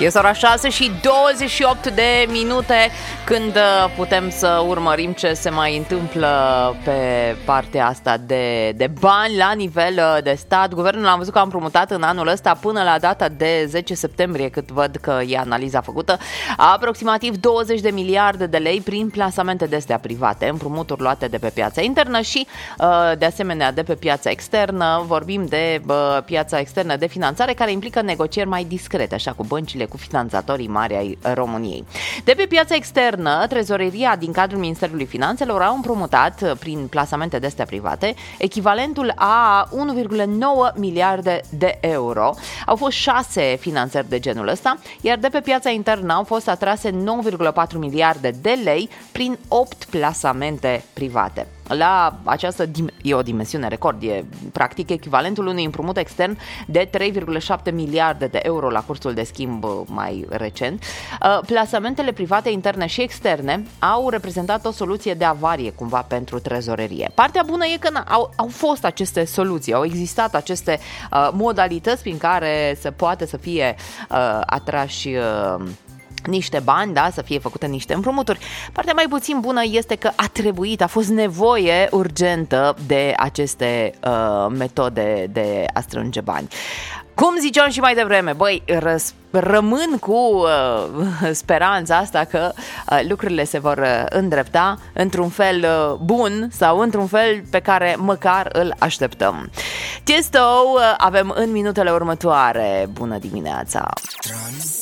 Este ora 6 și 28 de minute când putem să urmărim ce se mai întâmplă pe partea asta de bani la nivel de stat. Guvernul am văzut că a împrumutat în anul ăsta până la data de 10 septembrie, cât văd că e analiza făcută, aproximativ 20 de miliarde de lei prin plasamente de astea private, împrumuturi luate de pe piața internă și de asemenea de pe piața externă. Vorbim de piața externă de finanțare, care implică negocieri mai discrete, așa, cu băncile, cu finanțatorii mari ai României. De pe piața externă, trezoreria din cadrul Ministerului Finanțelor a împrumutat prin plasamente de astea private echivalentul a 1,9 miliarde de euro. Au fost 6 finanțări de genul ăsta, iar de pe piața internă au fost atrase 9,4 miliarde de lei prin 8 plasamente private. La această e o dimensiune record, e practic echivalentul unui împrumut extern de 3,7 miliarde de euro la cursul de schimb mai recent. Plasamentele private interne și externe au reprezentat o soluție de avarie cumva pentru trezorerie. Partea bună e că au fost aceste soluții, au existat aceste modalități prin care se poate să fie atrași niște bani, da, să fie făcute niște împrumuturi. Partea mai puțin bună este că a fost nevoie urgentă de aceste metode de a strânge bani. Cum ziceam și mai devreme, băi, rămân cu speranța asta că lucrurile se vor îndrepta într-un fel bun sau într-un fel pe care măcar îl așteptăm. Tiesto avem în minutele următoare. Bună dimineața!